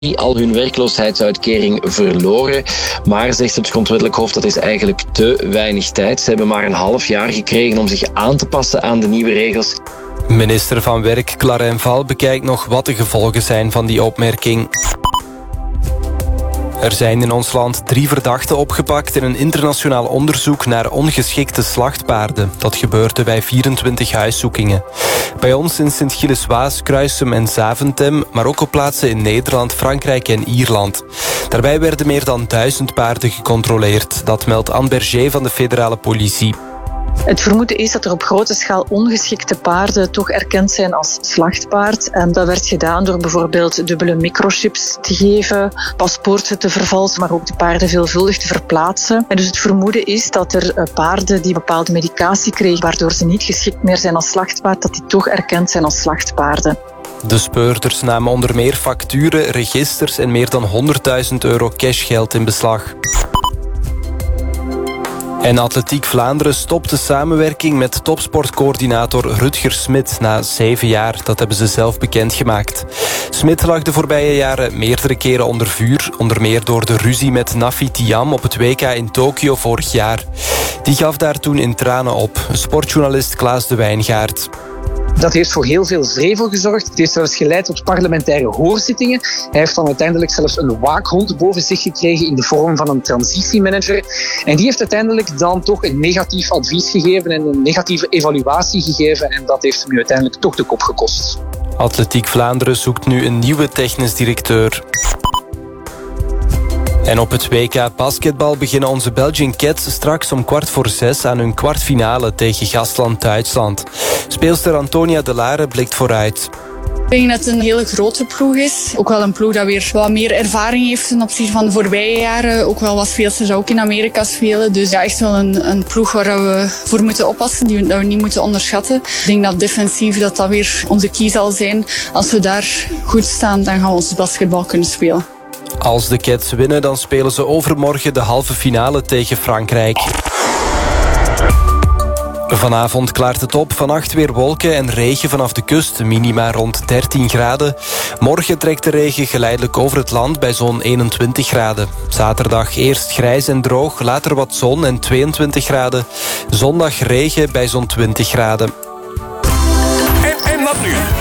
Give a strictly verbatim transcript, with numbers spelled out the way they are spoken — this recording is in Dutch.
al hun werkloosheidsuitkering verloren. Maar, zegt het grondwettelijk hof, dat is eigenlijk te weinig tijd. Ze hebben maar een half jaar gekregen om zich aan te passen aan de nieuwe regels. Minister van Werk Clarijn Val bekijkt nog wat de gevolgen zijn van die opmerking. Er zijn in ons land drie verdachten opgepakt in een internationaal onderzoek naar ongeschikte slachtpaarden. Dat gebeurde bij vierentwintig huiszoekingen. Bij ons in Sint-Gilles-Waas, Kruisum en Zaventem, maar ook op plaatsen in Nederland, Frankrijk en Ierland. Daarbij werden meer dan duizend paarden gecontroleerd. Dat meldt Anne Berger van de federale politie. Het vermoeden is dat er op grote schaal ongeschikte paarden toch erkend zijn als slachtpaard. En dat werd gedaan door bijvoorbeeld dubbele microchips te geven, paspoorten te vervalsen, maar ook de paarden veelvuldig te verplaatsen. En dus het vermoeden is dat er paarden die bepaalde medicatie kregen, waardoor ze niet geschikt meer zijn als slachtpaard, dat die toch erkend zijn als slachtpaarden. De speurders namen onder meer facturen, registers en meer dan honderdduizend euro cashgeld in beslag. En Atletiek Vlaanderen stopt de samenwerking met topsportcoördinator Rutger Smit na zeven jaar. Dat hebben ze zelf bekendgemaakt. Smit lag de voorbije jaren meerdere keren onder vuur. Onder meer door de ruzie met Nafi Thiam op het W K in Tokio vorig jaar. Die gaf daar toen in tranen op. Sportjournalist Klaas de Wijngaard. Dat heeft voor heel veel wrevel gezorgd. Het heeft zelfs geleid tot parlementaire hoorzittingen. Hij heeft dan uiteindelijk zelfs een waakhond boven zich gekregen in de vorm van een transitiemanager. En die heeft uiteindelijk dan toch een negatief advies gegeven en een negatieve evaluatie gegeven. En dat heeft hem nu uiteindelijk toch de kop gekost. Atletiek Vlaanderen zoekt nu een nieuwe technisch directeur. En op het W K basketbal beginnen onze Belgian Cats straks om kwart voor zes aan hun kwartfinale tegen gastland Duitsland. Speelster Antonia Delare blikt vooruit. Ik denk dat het een hele grote ploeg is. Ook wel een ploeg dat weer wat meer ervaring heeft ten opzichte van de voorbije jaren. Ook wel wat speelsters ook in Amerika spelen. Dus ja, echt wel een, een ploeg waar we voor moeten oppassen, die dat we niet moeten onderschatten. Ik denk dat defensief dat dat weer onze key zal zijn. Als we daar goed staan, dan gaan we ons basketbal kunnen spelen. Als de Cats winnen, dan spelen ze overmorgen de halve finale tegen Frankrijk. Vanavond klaart het op, vannacht weer wolken en regen vanaf de kust, minima rond dertien graden. Morgen trekt de regen geleidelijk over het land bij zo'n eenentwintig graden. Zaterdag eerst grijs en droog, later wat zon en tweeëntwintig graden. Zondag regen bij zo'n twintig graden. En, en wat nu?